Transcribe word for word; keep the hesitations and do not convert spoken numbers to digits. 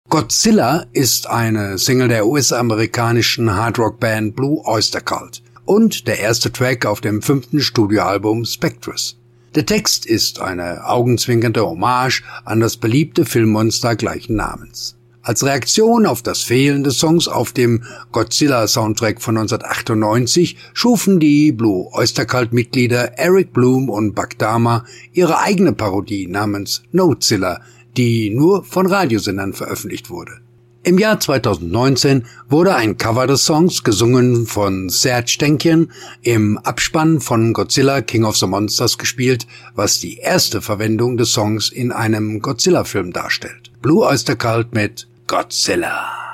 Godzilla ist eine Single der U S-amerikanischen Hardrock-Band Blue Oyster Cult und der erste Track auf dem fünften Studioalbum Spectres. Der Text ist eine augenzwinkernde Hommage an das beliebte Filmmonster gleichen Namens. Als Reaktion auf das Fehlen des Songs auf dem Godzilla-Soundtrack von neunzehnhundertachtundneunzig schufen die Blue Oyster Cult-Mitglieder Eric Bloom und Buck Dahmer ihre eigene Parodie namens Notzilla, die nur von Radiosendern veröffentlicht wurde. Im Jahr zweitausendneunzehn wurde ein Cover des Songs, gesungen von Serj Tankian, im Abspann von Godzilla King of the Monsters gespielt, was die erste Verwendung des Songs in einem Godzilla-Film darstellt. Blue Oyster Cult mit Godzilla.